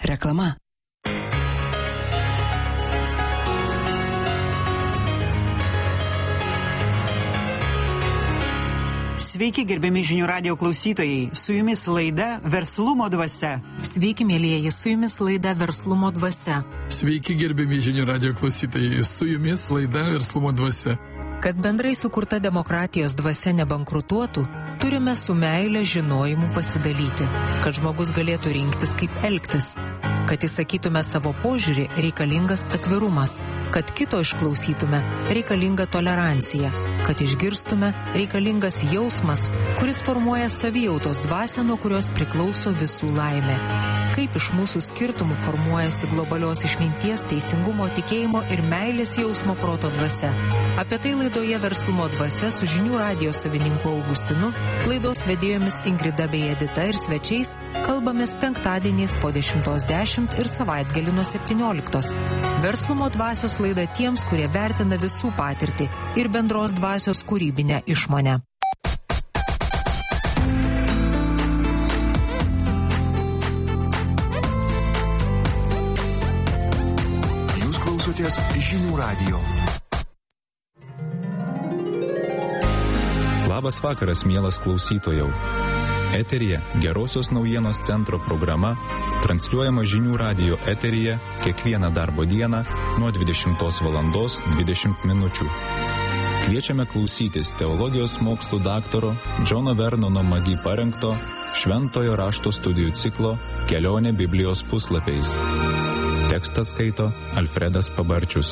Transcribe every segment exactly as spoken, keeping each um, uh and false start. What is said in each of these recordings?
Reklama. Sveiki, gerbiami žinių radijo klausytojai, su jumis laida Verslumo dvasia. Sveiki, mėlyjeji, su jumis laida Verslumo dvasia. Sveiki, gerbiami žinių radijo klausytojai, su jumis laida Verslumo dvasia. Kad bendrai sukurta demokratijos dvasia nebankrutuotų, turime su meile žinojimu pasidalyti, kad žmogus galėtų rinktis, kaip elgtis. Kad įsakytume savo požiūrį, reikalingas atvirumas. Kad kito išklausytume, reikalinga tolerancija. Kad išgirstume, reikalingas jausmas, kuris formuoja savijautos dvasią, nuo kurios priklauso visų laimė. Kaip iš mūsų skirtumų formuojasi globalios išminties, teisingumo, tikėjimo ir meilės jausmo proto dvasia. Apie tai laidoje Verslumo dvasia su žinių radijo savininku Augustinu, laidos vedėjomis Ingrida bei Edita ir svečiais kalbamės penktadieniais po dešimtos dešimt ir savaitgalį nuo septynioliktos. Verslumo dvasios laida tiems, kurie vertina visų patirtį ir bendros dvasios kūrybinę išmonę. Jūs klausotės žinių radijo. Labas vakaras, mielas klausytojau. Eteryje Gerosios naujienos centro programa, transliuojama žinių radijo eteryje kiekvieną darbo dieną nuo dvidešimtos valandos dvidešimt minučių. Kviečiame klausytis teologijos mokslų daktaro Džono Vernono Magi parengto Šventojo rašto studijų ciklo Kelionė Biblijos puslapiais. Tekstą skaito Alfredas Pabarčius.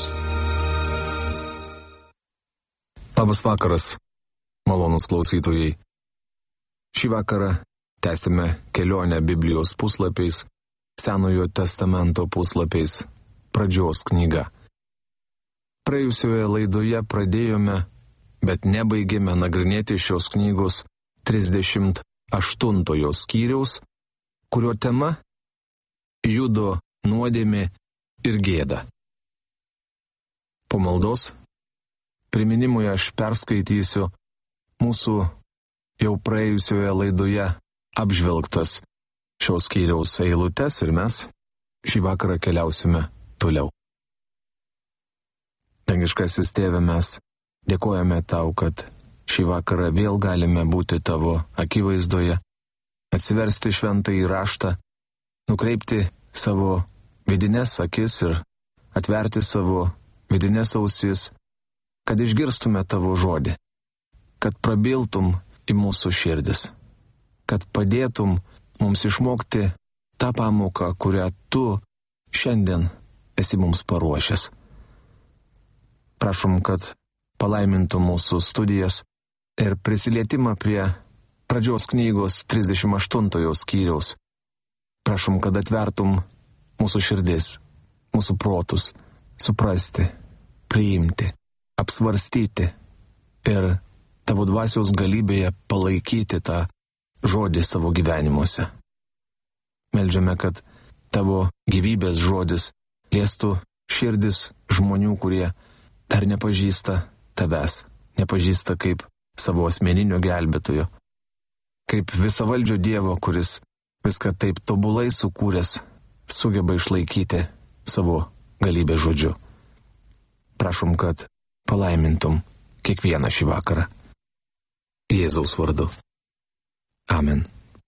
Labas vakaras, malonūs klausytojai. Šį vakarą tęsime kelionę Biblijos puslapiais, Senojo testamento puslapiais, Pradžios knyga. Praėjusioje laidoje pradėjome, bet nebaigėme nagrinėti šios knygos trisdešimt aštuntojo skyriaus, kurio tema Judo nuodėmė ir gėda. Po maldos priminimui aš perskaitysiu mūsų jau praėjusioje laidoje apžvelgtas šios skyriaus eilutes ir mes šį vakarą keliausime toliau. Dangiškasis Tėve, mes dėkojame Tau, kad šį vakarą vėl galime būti Tavo akivaizdoje, atsiversti šventąjį raštą, nukreipti savo vidines akis ir atverti savo vidines ausis, kad išgirstume Tavo žodį, kad prabiltum į mūsų širdis, kad padėtum mums išmokti tą pamoką, kurią Tu šiandien esi mums paruošęs. Prašom, kad palaimintum mūsų studijas ir prisilietimą prie Pradžios knygos trisdešimt aštuntojo skyriaus. Prašom, kad atvertum mūsų širdis, mūsų protus, suprasti, priimti, apsvarstyti ir Tavo dvasios galybėje palaikyti tą žodį savo gyvenimuose. Meldžiame, kad Tavo gyvybės žodis liestų širdis žmonių, kurie dar nepažįsta Tavęs, nepažįsta kaip savo asmeninio gelbėtojo, kaip visavaldžio Dievo, kuris viską taip tobulai sukūręs, sugeba išlaikyti savo galybės žodžiu. Prašom, kad palaimintum kiekvieną šį vakarą. Jėzaus vardu. Amen.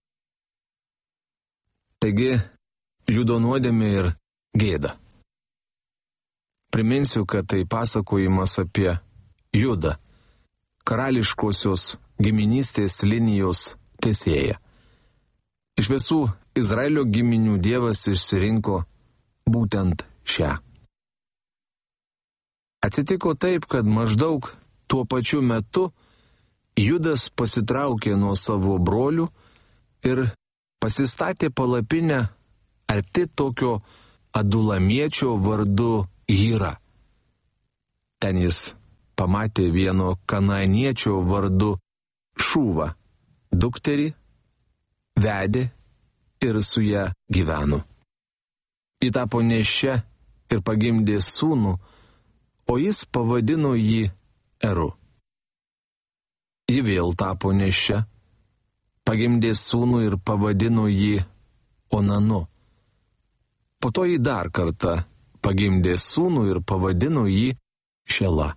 Taigi, Judo nuodėmė ir gėda. Priminsiu, kad tai pasakojimas apie Judą, karališkosios giminystės linijos tęsėją. Iš visų Izraelio giminių Dievas išsirinko būtent šią. Atsitiko taip, kad maždaug tuo pačiu metu Judas pasitraukė nuo savo brolių ir pasistatė palapinę arti tokio adulamiečio vardu Hira. Ten jis pamatė vieno kanaaniečio vardu Šūvą dukterį, vedė ir su ją gyveno. Ji tapo nėščia ir pagimdė sūnų, o jis pavadino jį Eru. Ji vėl tapo nėščia, pagimdė sūnų ir pavadino jį Onanu. Po to ji dar kartą pagimdė sūnų ir pavadino jį Šela.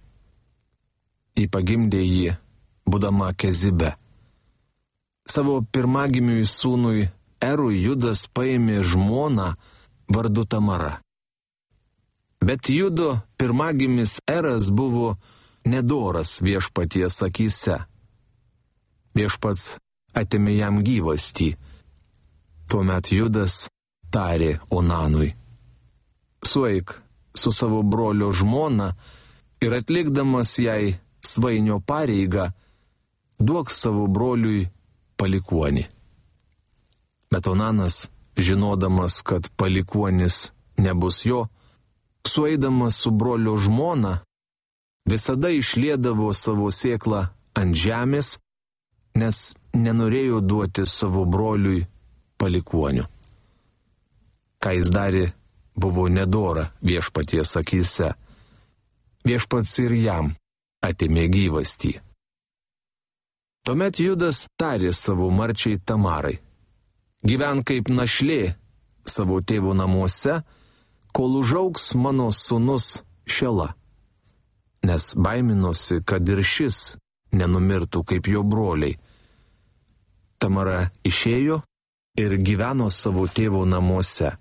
Ji pagimdė jį, būdama Kezibe. Savo pirmagimiui sūnui Erui Judas paėmė žmoną vardu Tamara. Bet Judo pirmagimis Eras buvo nedoras viešpaties akyse. Viešpats atėmė jam gyvastį. Tuomet Judas tarė Onanui: Sueik su savo brolio žmona ir atlikdamas jai svainio pareigą, duok savo broliui palikuonį. Bet Onanas, žinodamas, kad palikuonis nebus jo, sueidamas su brolio žmona, visada išliedavo savo sėklą ant žemės, nes nenorėjo duoti savo broliui palikuonių. Ką jis darė, buvo nedora viešpaties akyse. Viešpats ir jam atėmė gyvastį. Tuomet Judas tarė savo marčiai Tamarai: Gyvenk kaip našlė savo tėvo namuose, kol užaugs mano sūnus Šela. Nes baiminosi, kad ir šis nenumirtų kaip jo broliai. Tamara išėjo ir gyveno savo tėvo namuose.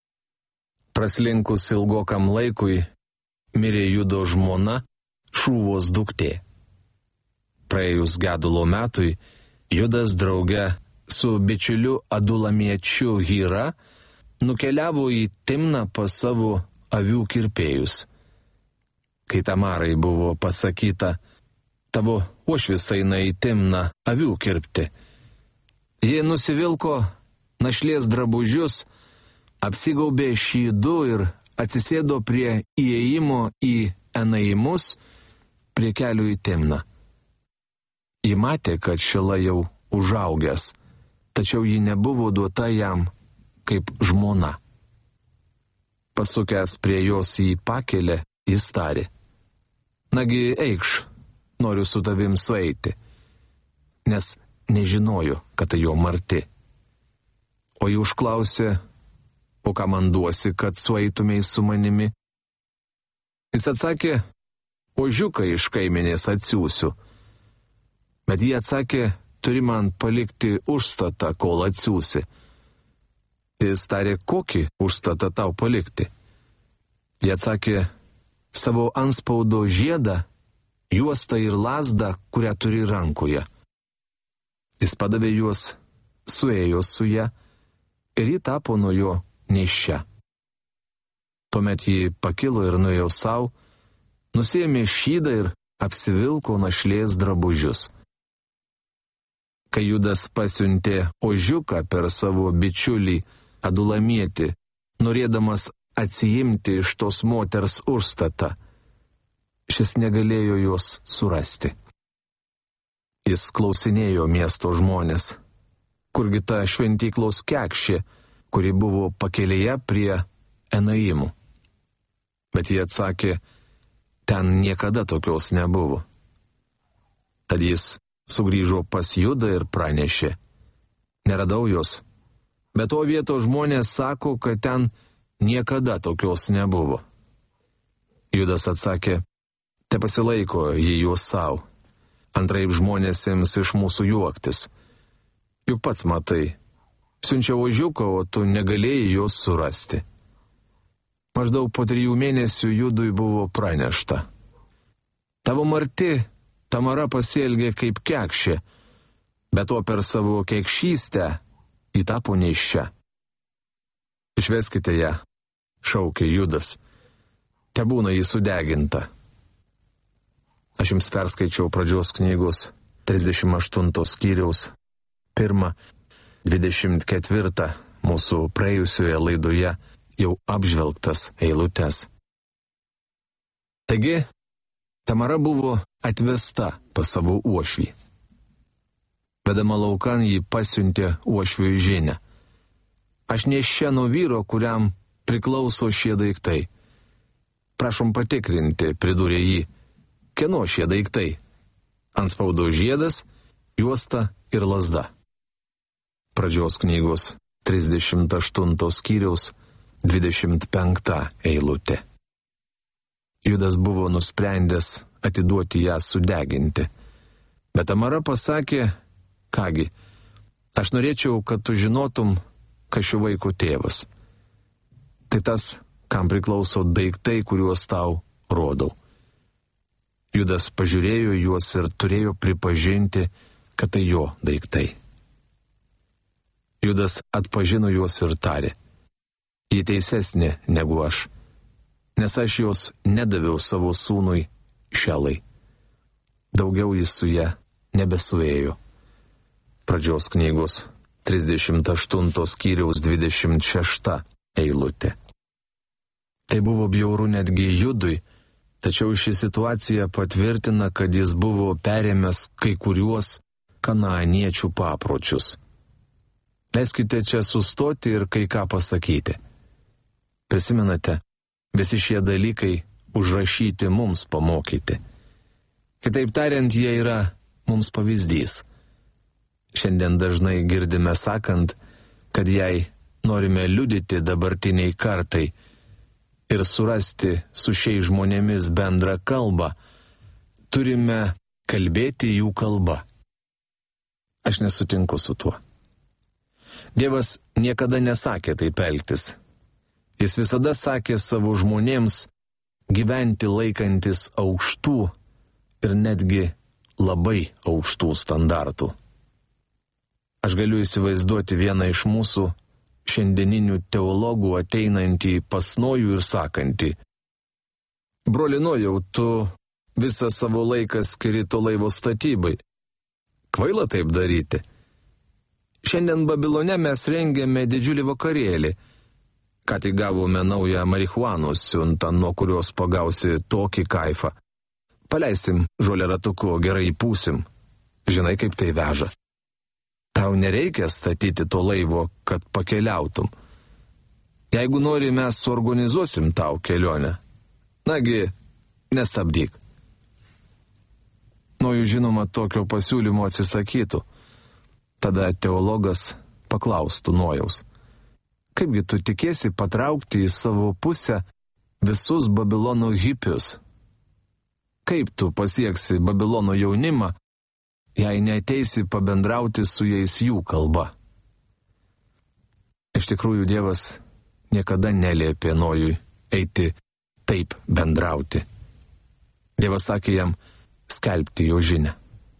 Praslinkus ilgokam laikui, mirė Judo žmona, Šūvos duktė. Praėjus gedulo metui, Judas drauge su bičiuliu adulamiečiu Hyra nukeliavo į Timną pas savo avių kirpėjus. Kai Tamarai buvo pasakyta: Tavo uošvis eina į Timną avių kirpti, ji nusivilko našlės drabužius, apsigaubė šydu ir atsisėdo prie įėjimo į Enaimus prie kelių į Timną. Ji matė, kad Šela jau užaugęs, tačiau ji nebuvo duota jam kaip žmona. Pasukęs prie jos į pakelę, jis tarė: Nagi eikš, noriu su tavim sueiti, nes nežinojo, kad tai jo marti. O ji užklausė: O ką man duosi, kad sueitumei su manimi? Jis atsakė: Ožiuką iš kaimenės atsiųsiu. Bet jie atsakė: Turi man palikti užstatą, kol atsiųsi. Jis tarė: Kokį užstatą tau palikti? Jie atsakė: Savo antspaudo žiedą, juostą ir lazdą, kurią turi rankoje. Jis padavė juos, suėjo su ją ir ji tapo nuo jo nėščia. Tuomet ji pakilo ir nuėjo savo, nusiėmė šydą ir apsivilko našlės drabužius. Kai Judas pasiuntė ožiuką per savo bičiulį adulamietį, norėdamas atsiimti iš tos moters užstatą, šis negalėjo jos surasti. Jis klausinėjo miesto žmonės, kurgi ta šventyklos kekšė, kuri buvo pakelėje prie Enaimų. Bet jie atsakė: Ten niekada tokios nebuvo. Tad jis sugrįžo pas Judą ir pranešė: Neradau jos, bet to vietos žmonės sako, kad ten niekada tokios nebuvo. Judas atsakė: Te pasilaiko jį juos savo, antraip žmonės ims iš mūsų juoktis. Juk pats matai, siunčia ožiuką, o tu negalėjai jos surasti. Maždaug po trijų mėnesių Judui buvo pranešta: Tavo marti Tamara pasielgė kaip kekšė, bet to per savo kekšystę ji tapo nėščia. Išveskite ją, šaukė Judas, tebūna ji sudeginta. Aš jums perskaičiau pradžios knygos trisdešimt aštuntos skyriaus pirmą, dvidešimt ketvirtą mūsų praėjusioje laidoje jau apžvelgtas eilutes. Taigi, Tamara buvo atvesta pas savo uošvį. Vedama laukan jį pasiuntė uošviui žinią: Aš nėščia nuo vyro, kuriam priklauso šie daiktai. Prašom patikrinti, pridūrė jį, kieno šie daiktai? Antspaudo žiedas, juosta ir lazda. Pradžios knygos trisdešimt aštuntos skyriaus dvidešimt penkta eilutė. Judas buvo nusprendęs atiduoti ją sudeginti. Bet Tamara pasakė, kągi, aš norėčiau, kad tu žinotum, kas šio vaiko tėvas. Tai tas, kam priklauso daiktai, kuriuos tau rodau. Judas pažiūrėjo juos ir turėjo pripažinti, kad tai jo daiktai. Judas atpažino juos ir tarė, ji teisesnė negu aš, nes aš jos nedaviau savo sūnui Šelai. Daugiau jis su ja nebesuėjo. Pradžios knygos trisdešimt aštuntos skyriaus dvidešimt šešta eilutė. Tai buvo bjauru netgi Judui, tačiau ši situacija patvirtina, kad jis buvo perėmęs kai kuriuos kanaaniečių papročius. Leiskite čia sustoti ir kai ką pasakyti. Prisimenate, visi šie dalykai užrašyti mums pamokyti. Kitaip tariant, jie yra mums pavyzdys. Šiandien dažnai girdime sakant, kad jei norime liudyti dabartiniai kartai ir surasti su šiais žmonėmis bendrą kalbą, turime kalbėti jų kalba. Aš nesutinku su tuo. Dievas niekada nesakė taip elgtis. Jis visada sakė savo žmonėms gyventi laikantis aukštų ir netgi labai aukštų standartų. Aš galiu įsivaizduoti vieną iš mūsų šiandieninių teologų ateinantį pas Nojų ir sakantį: broli Nojau, tu visą savo laiką skiri to laivo statybai. Kvaila taip daryti. Šiandien Babilone mes rengėme didžiulį vakarėlį. Ką tik gavome naują marihuanos siuntą, nuo kurios pagausi tokį kaifą. Paleisim žolę ratuku, gerai įpūsim. Žinai, kaip tai veža. Tau nereikia statyti to laivo, kad pakeliautum. Jeigu nori, mes suorganizuosim tau kelionę. Nagi, nestabdyk. Nojus žinoma tokio pasiūlymo atsisakytų. Tada teologas paklaustų Nojaus: kaipgi tu tikėsi patraukti į savo pusę visus Babilono hipius? Kaip tu pasieksi Babilono jaunimą, jei neateisi pabendrauti su jais jų kalba? Iš tikrųjų, Dievas niekada neliepė Nojui eiti taip bendrauti. Dievas sakė jam skelbti jo žinią.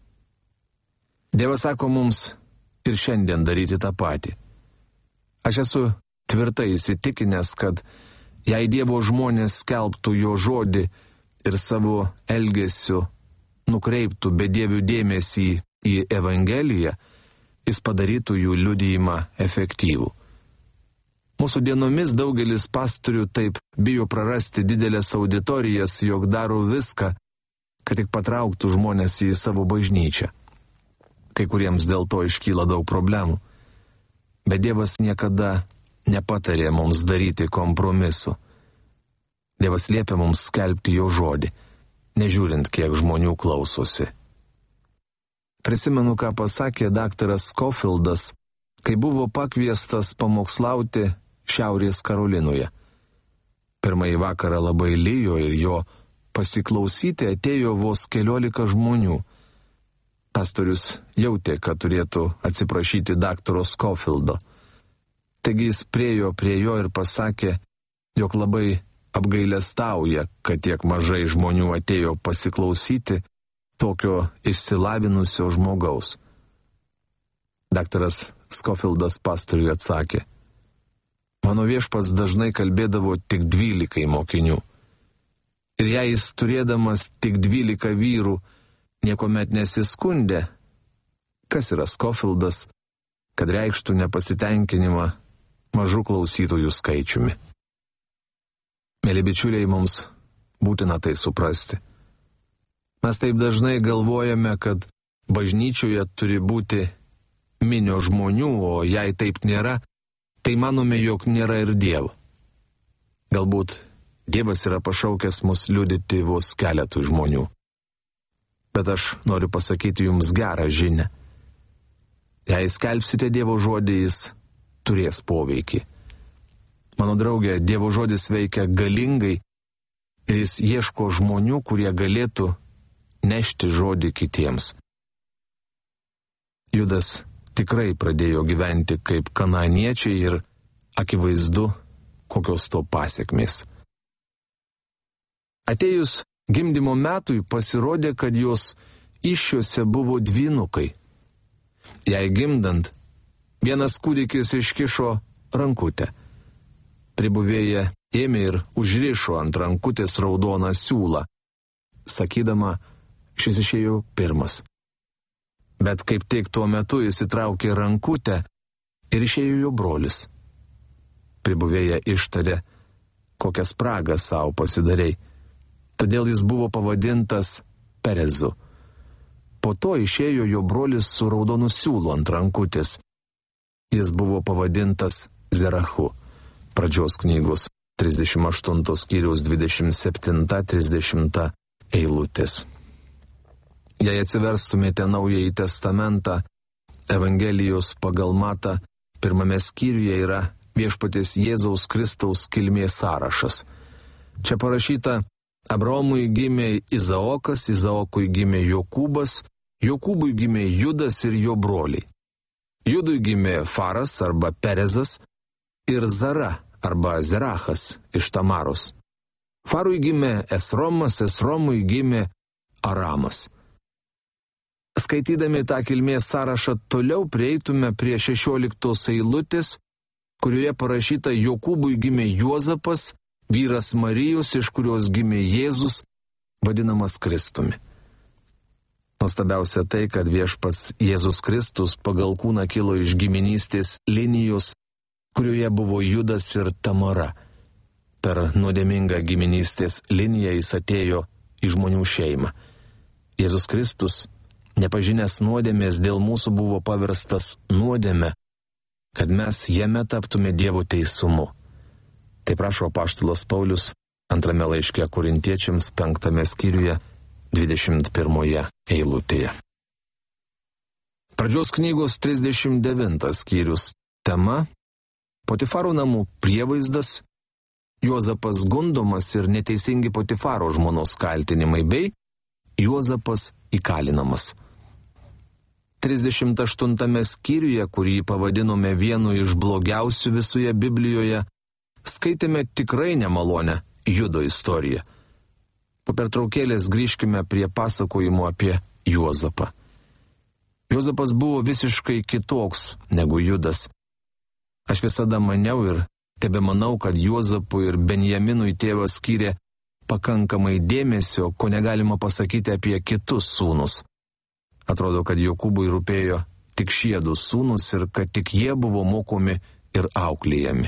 Dievas sako mums ir šiandien daryti tą patį. Aš esu tvirtai įsitikinęs, kad jei Dievo žmonės skelbtų jo žodį ir savo elgesiu nukreiptų bedievių dėmesį į Evangeliją, jis padarytų jų liudijimą efektyvų. Mūsų dienomis daugelis pastorių taip bijo prarasti didelės auditorijas, jog daro viską, kad tik patrauktų žmonės į savo bažnyčią. Kai kuriems dėl to iškyla daug problemų. Bet Dievas niekada nepatarė mums daryti kompromisų. Dievas liepia mums skelbti jo žodį, nežiūrint, kiek žmonių klausosi. Prisimenu, ką pasakė daktaras Scofieldas, kai buvo pakviestas pamokslauti Šiaurės Karolinoje. Pirmąjį vakarą labai lijo ir jo pasiklausyti atėjo vos keliolika žmonių. Pastorius jautė, kad turėtų atsiprašyti daktaro Scofieldo. Taigi jis priejo prie jo ir pasakė, jog labai apgailestauja, kad tiek mažai žmonių atėjo pasiklausyti tokio išsilavinusio žmogaus. Daktaras Scofieldas pastoriui atsakė: mano viešpats dažnai kalbėdavo tik dvylikai mokinių. Ir jei jis turėdamas tik dvylika vyrų niekuomet nesiskundė, kas yra Scofieldas, kad reikštų nepasitenkinimą mažų klausytojų skaičiumi. Mėly bičiuliai, mums būtina tai suprasti. Mes taip dažnai galvojame, kad bažnyčioje turi būti minio žmonių, o jei taip nėra, tai manome, jog nėra ir Dievo. Galbūt Dievas yra pašaukęs mus liudyti vos keletui žmonių. Bet aš noriu pasakyti jums gerą žinią. Jei skelbsite Dievo žodį, jis turės poveikį. Mano draugė, Dievo žodis veikia galingai ir jis ieško žmonių, kurie galėtų nešti žodį kitiems. Judas tikrai pradėjo gyventi kaip kanaaniečiai ir akivaizdu, kokios to pasiekmės. Atėjus gimdymo metui pasirodė, kad jos įsčiose buvo dvynukai. Jai gimdant, vienas kūdikis iškišo rankutę. Pribuvėja ėmė ir užrišo ant rankutės raudoną siūlą, sakydama, šis išėjo pirmas. Bet kaip tik tuo metu jis įtraukė rankutę ir išėjo jo brolis. Pribuvėja ištarė, kokią spragą savo pasidarei. Todėl jis buvo pavadintas Perezu. Po to išėjo jo brolis su raudonu siūlu ant rankutės. Jis buvo pavadintas Zerachu. Pradžios knygos trisdešimt aštuntos skyriaus dvidešimt septinta trisdešimta eilutės. Jei atsiverstumėte Naująjį testamentą, Evangelijos pagal Matą, pirmame skyriuje yra viešpaties Jėzaus Kristaus kilmės sąrašas. Čia parašyta, Abraomui gimė Izaokas, Izaokui gimė Jokūbas, Jokūbui gimė Judas ir jo broliai. Judui gimė Faras arba Perezas ir Zara arba Zerachas iš Tamaros. Farui gimė Esromas, Esromui gimė Aramas. Skaitydami tą kilmės sąrašą toliau prieitume prie šešioliktos eilutės, kurioje parašyta Jokūbui gimė Juozapas, vyras Marijos, iš kurios gimė Jėzus, vadinamas Kristumi. Nuostabiausia tai, kad viešpats Jėzus Kristus pagal kūną kilo iš giminystės linijos, kurioje buvo Judas ir Tamara. Per nuodėmingą giminystės liniją jis atėjo į žmonių šeimą. Jėzus Kristus, nepažinęs nuodėmės, dėl mūsų buvo paverstas nuodėme, kad mes jame taptume Dievo teisumu. Tai prašo apaštalas Paulius antrame laiške Korintiečiams penktame skyriuje dvidešimt pirmoje eilutėje. Pradžios knygos trisdešimt devintas skyrius tema Potifaro namų prievaizdas, Juozapas gundomas ir neteisingi Potifaro žmonos kaltinimai bei Juozapas įkalinamas. trisdešimt aštuntame skyriuje, kurį pavadinome vienu iš blogiausių visoje Biblijoje, skaitėme tikrai nemalonę Judo istoriją. Po pertraukėlės grįžkime prie pasakojimo apie Juozapą. Juozapas buvo visiškai kitoks negu Judas. Aš visada maniau ir tebemanau, kad Juozapui ir Benjaminui tėvas skyrė pakankamai dėmesio, ko negalima pasakyti apie kitus sūnus. Atrodo, kad Jokūbui rūpėjo tik šie du sūnus ir kad tik jie buvo mokomi ir auklėjami.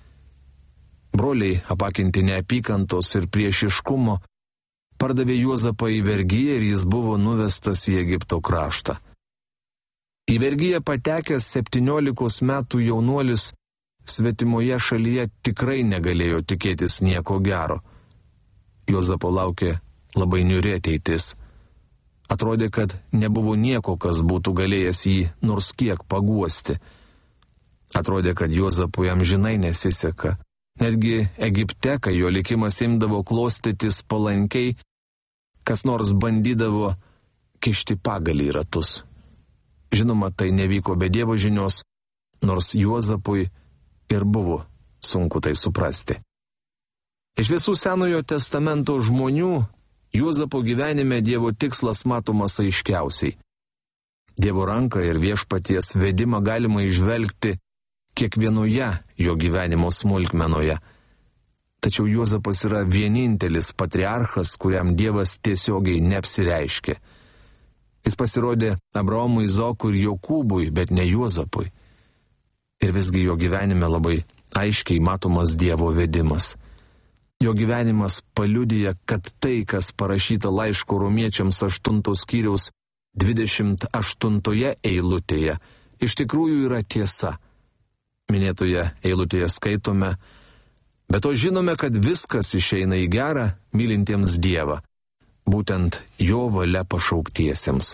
Broliai, apakinti neapykantos ir priešiškumo, pardavė Juozapą į vergiją ir jis buvo nuvestas į Egipto kraštą. Į vergiją patekęs septyniolikos metų jaunuolis svetimoje šalyje tikrai negalėjo tikėtis nieko gero. Juozapo laukė labai niūri ateitis. Atrodė, kad nebuvo nieko, kas būtų galėjęs jį nors kiek paguosti. Atrodė, kad Juozapui amžinai nesiseka. Netgi Egipte, kai jo likimas imdavo klostytis palankiai, kas nors bandydavo kišti pagalį į ratus. Žinoma, tai nevyko be Dievo žinios, nors Juozapui ir buvo sunku tai suprasti. Iš visų Senojo testamento žmonių Juozapo gyvenime Dievo tikslas matomas aiškiausiai. Dievo ranką ir viešpaties vedimą galima įžvelgti kiekvienoje jo gyvenimo smulkmenoje. Tačiau Juozapas yra vienintelis patriarchas, kuriam Dievas tiesiogiai neapsireiškė. Jis pasirodė Abraomui, Izokui ir Jokūbui, bet ne Juozapui. Ir visgi jo gyvenime labai aiškiai matomas Dievo vedimas. Jo gyvenimas paliudija, kad tai, kas parašyta laiško Romiečiams aštuntos skyriaus dvidešimt aštuntoje eilutėje, iš tikrųjų yra tiesa. Minėtoje eilutėje skaitome, bet to žinome, kad viskas išeina į gerą mylintiems Dievą, būtent jo valia pašauktiesiems.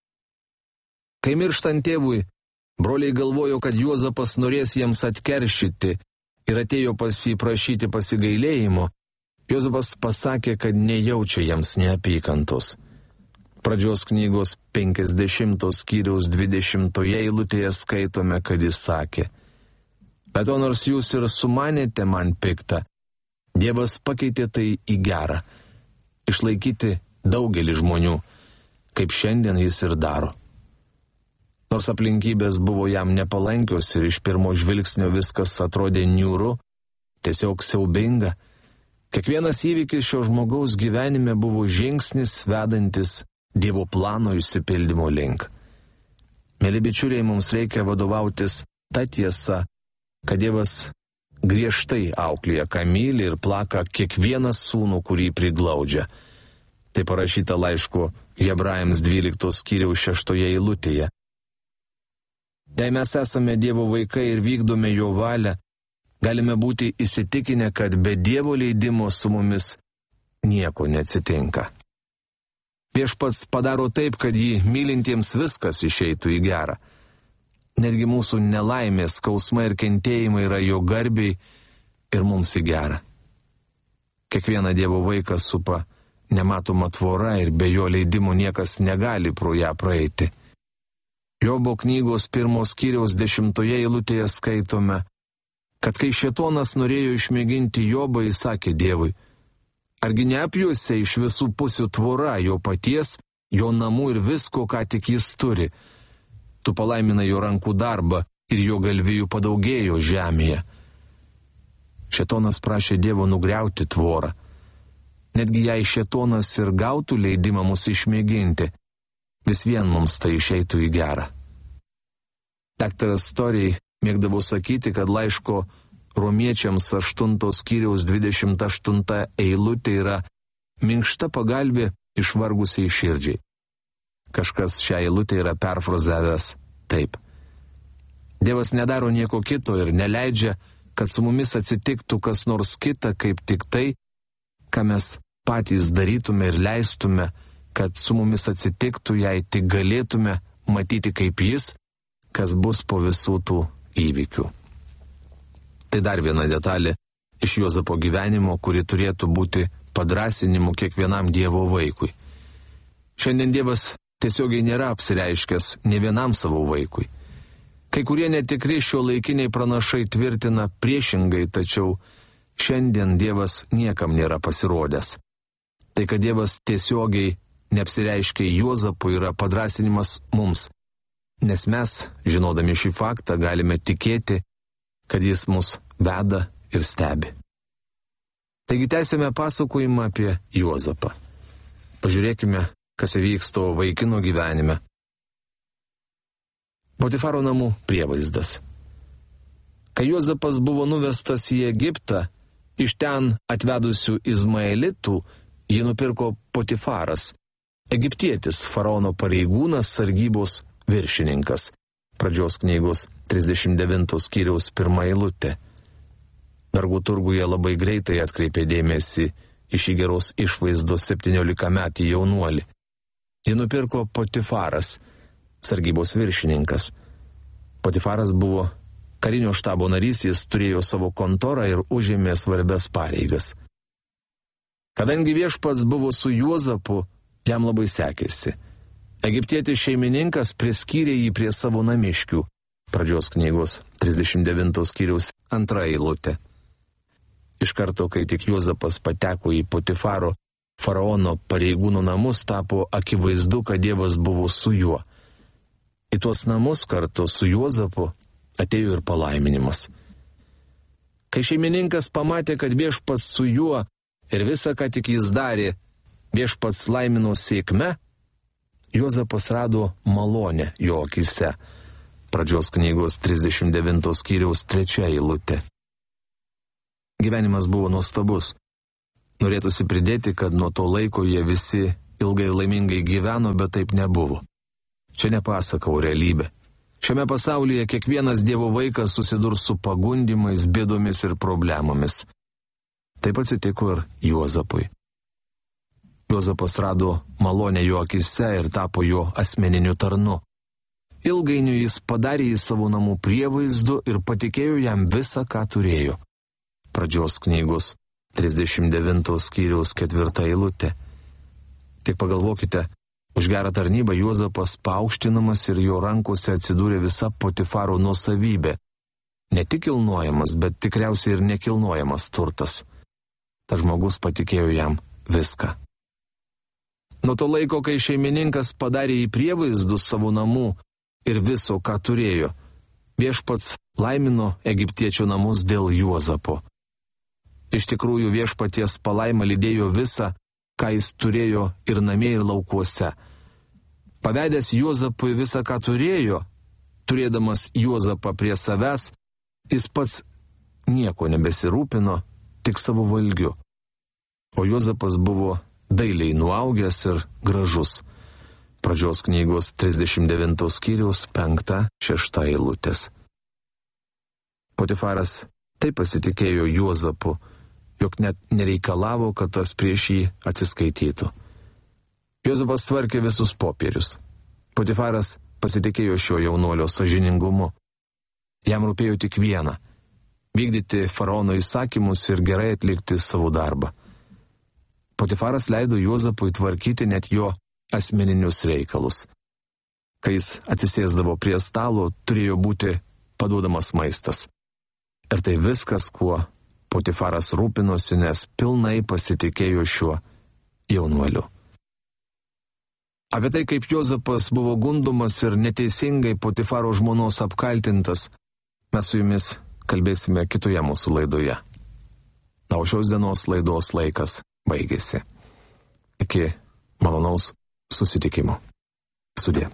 Kai mirštant tėvui, broliai galvojo, kad Juozapas norės jiems atkeršyti ir atėjo pas jį prašyti pasigailėjimo, Juozapas pasakė, kad nejaučia jiems neapykantos. Pradžios knygos penkiasdešimtos skyriaus dvidešimtoje eilutėje skaitome, kad jis sakė: Bet to nors jūs ir sumanėte man piktą, Dievas pakeitė tai į gerą, išlaikyti daugelį žmonių, kaip šiandien jis ir daro. Nors aplinkybės buvo jam nepalankios ir iš pirmo žvilgsnio viskas atrodė niūru, tiesiog siaubinga, kiekvienas įvykis šio žmogaus gyvenime buvo žingsnis vedantis Dievo plano išsipildymo link. Mėly bičiuliai, mums reikia vadovautis ta tiesa, kad Dievas griežtai auklėja, ką myli ir plaka kiekvieną sūnų, kurį priglaudžia. Tai parašyta laiško Hebrajams dvyliktos skyriaus šeštoje eilutėje. Jei mes esame Dievo vaikai ir vykdome jo valią, galime būti įsitikinę, kad be Dievo leidimo su mumis nieko neatsitinka. Viešpats padaro taip, kad jį mylintiems viskas išeitų į gerą. Netgi mūsų nelaimės, skausmai ir kentėjimai yra jo garbiai ir mums į gerą. Kiekvieną Dievo vaiką supa nematoma tvora ir be jo leidimo niekas negali pro ją praeiti. Jobo knygos pirmos skyriaus dešimtoje eilutėje skaitome, kad kai šėtonas norėjo išmėginti Jobą, jis sakė Dievui: Argi neapjuose iš visų pusių tvora jo paties, jo namų ir visko, ką tik jis turi. Tu palaiminai jo rankų darbą ir jo galvijų padaugėjo žemėje. Šėtonas prašė Dievo nugriauti tvorą. Netgi jei šėtonas ir gautų leidimą mus išmėginti, vis vien mums tai išeitų į gerą. Daktaras Story mėgdavo sakyti, kad laiško Romiečiams aštuntos skyriaus dvidešimt aštunta eilutė yra minkšta pagalbė išvargusiai širdžiai. Kažkas šią eilutę yra perfrazavęs taip: Dievas nedaro nieko kito ir neleidžia, kad su mumis atsitiktų kas nors kita, kaip tik tai, ką mes patys darytume ir leistume, kad su mumis atsitiktų, jei tik galėtume matyti kaip jis, kas bus po visų tų įvykių. Tai dar viena detalė iš Juozapo gyvenimo, kuri turėtų būti padrąsinimu kiekvienam Dievo vaikui. Šiandien Dievas tiesiogiai nėra apsireiškęs ne vienam savo vaikui. Kai kurie netikri šiuolaikiniai pranašai tvirtina priešingai, tačiau šiandien Dievas niekam nėra pasirodęs. Tai, kad Dievas tiesiogiai neapsireiškia Juozapui, yra padrąsinimas mums, nes mes, žinodami šį faktą, galime tikėti, kad jis mus veda ir stebi. Taigi tęsime pasakojimą apie Juozapą. Pažiūrėkime, kas įvyksta vaikino gyvenime. Potifaro namų prievaizdas. Kai Juozapas buvo nuvestas į Egiptą, iš ten atvedusių Izmaelitų jį nupirko Potifaras, egiptietis, faraono pareigūnas, sargybos viršininkas. Pradžios knygos trisdešimt devintos skyriaus pirma eilutė. Vergų turguje labai greitai atkreipė dėmesį į šį geros išvaizdos septyniolikametį jaunuolį. Jį nupirko Potifaras, sargybos viršininkas. Potifaras buvo karinio štabo narys, jis turėjo savo kontorą ir užėmė svarbias pareigas. Kadangi viešpats buvo su Juozapu, jam labai sekėsi. Egiptietis šeimininkas priskyrė jį prie savo namiškių. Pradžios knygos trisdešimt devintos skyriaus antra eilutė. Iš karto, kai tik Juozapas pateko į Potifaro faraono pareigūnų namus, tapo akivaizdu, kad Dievas buvo su juo. Į tuos namus kartu su Juozapu atėjo ir palaiminimas. Kai šeimininkas pamatė, kad viešpats su juo ir visa, ką tik jis darė, viešpats laimino sėkme, Juozapas rado malonę jo akise. Pradžios knygos trisdešimt devintos skyriaus trečia eilutė. Gyvenimas buvo nuostabus. Norėtųsi pridėti, kad nuo to laiko jie visi ilgai ir laimingai gyveno, bet taip nebuvo. Čia nepasakau realybė. Šiame pasaulyje kiekvienas Dievo vaikas susidurs su pagundimais, bėdomis ir problemomis. Taip atsitiko ir Juozapui. Juozapas rado malonę jo akise ir tapo jo asmeniniu tarnu. Ilgainiui jis padarė į savo namų prievaizdu ir patikėjo jam visą, ką turėjo. Pradžios knygos trisdešimt devintos skyriaus ketvirta eilutė. Tik pagalvokite, už gerą tarnybą Juozapas paaukštinamas ir jo rankose atsidūrė visa Potifaro nuosavybė. Ne tik kilnojamas, bet tikriausiai ir nekilnojamas turtas. Tas žmogus patikėjo jam viską. Nuo to laiko, kai šeimininkas padarė į prievaizdus savo namų ir viso, ką turėjo, viešpats laimino egiptiečių namus dėl Juozapo. Iš tikrųjų, viešpaties palaima lydėjo visą, ką jis turėjo ir namie, ir laukuose. Pavedęs Juozapui visą, ką turėjo, turėdamas Juozapą prie savęs, jis pats nieko nebesirūpino, tik savo valgiu. O Juozapas buvo dailiai nuaugęs ir gražus. Pradžios knygos trisdešimt devintos skyriaus penkta šešta eilutės. Potifaras taip pasitikėjo Juozapu, jog net nereikalavo, kad tas prieš jį atsiskaitytų. Juozapas tvarkė visus popierius. Potifaras pasitikėjo šio jaunuolio sąžiningumu. Jam rūpėjo tik viena – vykdyti faraono įsakymus ir gerai atlikti savo darbą. Potifaras leido Juozapui tvarkyti net jo asmeninius reikalus. Kai jis atsisėsdavo prie stalo, turėjo būti paduodamas maistas. Ir tai viskas, kuo Potifaras rūpinosi, nes pilnai pasitikėjo šiuo jaunuoliu. Apie tai, kaip Juozapas buvo gundomas ir neteisingai Potifaro žmonos apkaltintas, mes su jumis kalbėsime kitoje mūsų laidoje. Na, o šios dienos laidos laikas baigėsi. Iki malonaus susitikimo. Sudie.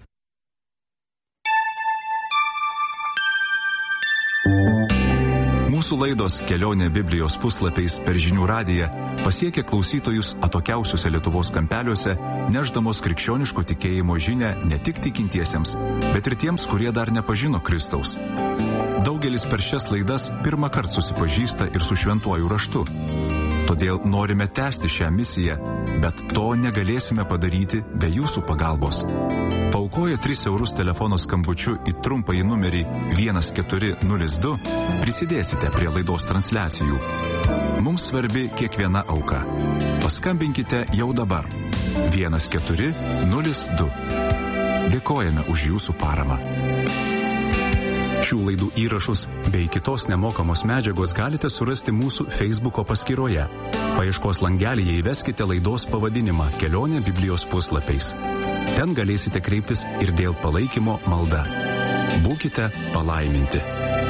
Mūsų laidos Kelionė Biblijos puslapiais per Žinių radiją pasiekė klausytojus atokiausiuose Lietuvos kampeliuose, nešdamos krikščioniško tikėjimo žinią ne tik tikintiesiems, bet ir tiems, kurie dar nepažino Kristaus. Daugelis per šias laidas pirmą kartą susipažįsta ir su šventuoju raštu. Todėl norime tęsti šią misiją, bet to negalėsime padaryti be jūsų pagalbos. Paaukoję tris eurus telefono skambučiu į trumpąjį numerį vienas keturi nulis du prisidėsite prie laidos transliacijų. Mums svarbi kiekviena auka. Paskambinkite jau dabar. vienas keturi nulis du. Dėkojame už jūsų paramą. Šių laidų įrašus bei kitos nemokamos medžiagos galite surasti mūsų Facebooko paskyroje. Paieškos langelyje įveskite laidos pavadinimą Kelionė Biblijos puslapiais. Ten galėsite kreiptis ir dėl palaikymo malda. Būkite palaiminti.